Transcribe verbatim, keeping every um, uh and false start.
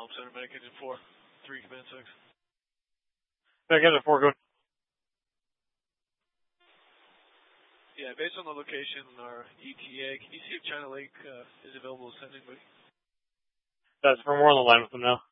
Um, Center Medic Engine four, three Command six. Medic Engine four, good. Yeah, based on the location in our E T A, can you see if China Lake uh, is available to send anybody? That's for more on the line with them now.